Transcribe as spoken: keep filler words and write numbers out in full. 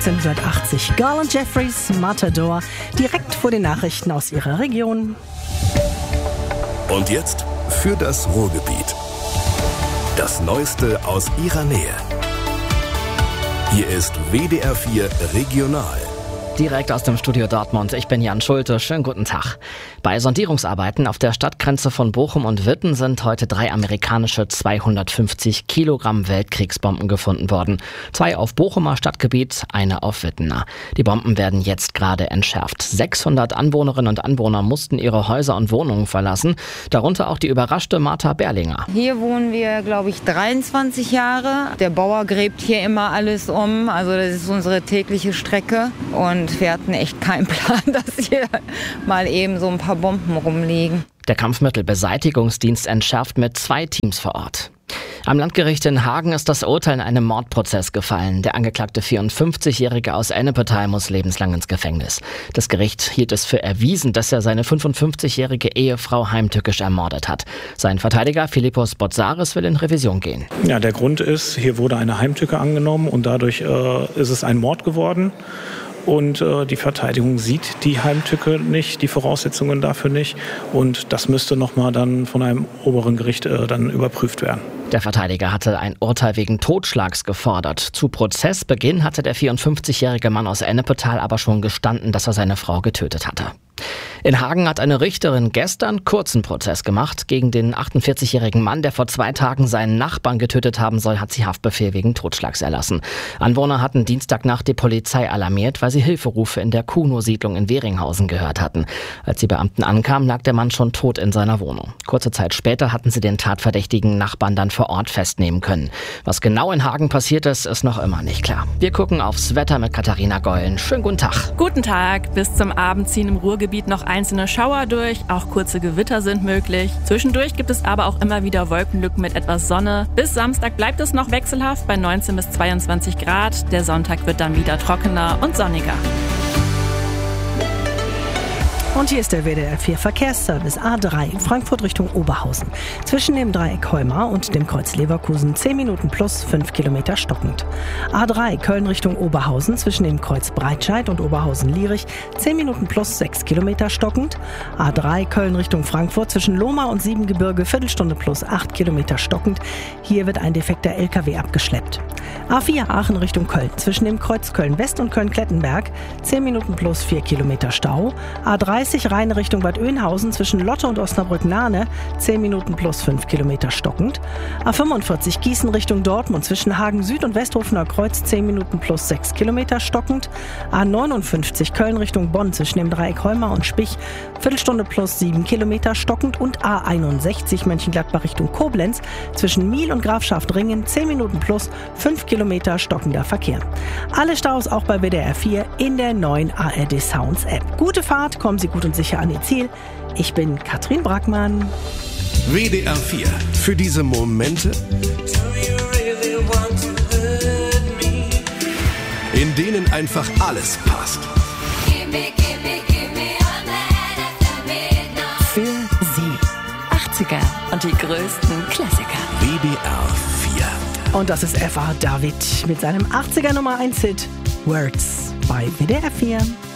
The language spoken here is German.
neunzehnhundertachtzig. Garland Jeffries, Matador, direkt vor den Nachrichten aus ihrer Region. Und jetzt für das Ruhrgebiet. Das Neueste aus ihrer Nähe. Hier ist W D R vier Regional. Direkt aus dem Studio Dortmund. Ich bin Jan Schulte. Schönen guten Tag. Bei Sondierungsarbeiten auf der Stadtgrenze von Bochum und Witten sind heute drei amerikanische zweihundertfünfzig Kilogramm Weltkriegsbomben gefunden worden. Zwei auf Bochumer Stadtgebiet, eine auf Wittener. Die Bomben werden jetzt gerade entschärft. sechshundert Anwohnerinnen und Anwohner mussten ihre Häuser und Wohnungen verlassen. Darunter auch die überraschte Martha Berlinger. Hier wohnen wir, glaube ich, dreiundzwanzig Jahre. Der Bauer gräbt hier immer alles um. Also das ist unsere tägliche Strecke. Und wir hatten echt keinen Plan, dass hier mal eben so ein paar Bomben rumliegen. Der Kampfmittelbeseitigungsdienst entschärft mit zwei Teams vor Ort. Am Landgericht in Hagen ist das Urteil in einem Mordprozess gefallen. Der angeklagte vierundfünfzigjährige aus Ennepetal muss lebenslang ins Gefängnis. Das Gericht hielt es für erwiesen, dass er seine fünfundfünfzigjährige Ehefrau heimtückisch ermordet hat. Sein Verteidiger Philippos Botsaris will in Revision gehen. Ja, der Grund ist, hier wurde eine Heimtücke angenommen und dadurch äh, ist es ein Mord geworden. Und äh, die Verteidigung sieht die Heimtücke nicht, die Voraussetzungen dafür nicht. Und das müsste nochmal dann von einem oberen Gericht äh, dann überprüft werden. Der Verteidiger hatte ein Urteil wegen Totschlags gefordert. Zu Prozessbeginn hatte der vierundfünfzigjährige Mann aus Ennepetal aber schon gestanden, dass er seine Frau getötet hatte. In Hagen hat eine Richterin gestern kurzen Prozess gemacht. Gegen den achtundvierzigjährigen Mann, der vor zwei Tagen seinen Nachbarn getötet haben soll, hat sie Haftbefehl wegen Totschlags erlassen. Anwohner hatten Dienstagnacht die Polizei alarmiert, weil sie Hilferufe in der Kuno-Siedlung in Weringhausen gehört hatten. Als die Beamten ankamen, lag der Mann schon tot in seiner Wohnung. Kurze Zeit später hatten sie den tatverdächtigen Nachbarn dann vor Ort festnehmen können. Was genau in Hagen passiert ist, ist noch immer nicht klar. Wir gucken aufs Wetter mit Katharina Gollen. Schönen guten Tag. Guten Tag. Bis zum Abend ziehen im Ruhrgebiet noch einzelne Schauer durch, auch kurze Gewitter sind möglich. Zwischendurch gibt es aber auch immer wieder Wolkenlücken mit etwas Sonne. Bis Samstag bleibt es noch wechselhaft bei neunzehn bis zweiundzwanzig Grad. Der Sonntag wird dann wieder trockener und sonniger. Und hier ist der W D R vier Verkehrsservice A drei Frankfurt Richtung Oberhausen. Zwischen dem Dreieck Heumar und dem Kreuz Leverkusen zehn Minuten plus fünf Kilometer stockend. A drei Köln Richtung Oberhausen zwischen dem Kreuz Breitscheid und Oberhausen-Lierich zehn Minuten plus sechs Kilometer stockend. A drei Köln Richtung Frankfurt zwischen Lohmar und Siebengebirge Viertelstunde plus acht Kilometer stockend. Hier wird ein defekter L K W abgeschleppt. A vier Aachen Richtung Köln zwischen dem Kreuz Köln-West und Köln-Klettenberg zehn Minuten plus vier Kilometer Stau. A dreißig Rhein Richtung Bad Oeynhausen zwischen Lotte und Osnabrück-Nahne zehn Minuten plus fünf Kilometer stockend. A fünfundvierzig Gießen Richtung Dortmund zwischen Hagen Süd und Westhofener Kreuz zehn Minuten plus sechs Kilometer stockend. A neunundfünfzig Köln Richtung Bonn zwischen dem Dreieck Heumar und Spich Viertelstunde plus sieben Kilometer stockend. Und A einundsechzig Mönchengladbach Richtung Koblenz zwischen Miel und Grafschaft-Ringen zehn Minuten plus fünf Kilometer stockender Verkehr. Alle Staus auch bei W D R vier in der neuen A R D Sounds App. Gute Fahrt, kommen Sie gut und sicher an Ihr Ziel. Ich bin Katrin Brackmann. W D R vier. Für diese Momente, in denen einfach alles passt. Für Sie. achtziger und die größten Klassiker. W D R vier. Und das ist F A David mit seinem achtziger Nummer eins Hit Words bei W D R vier.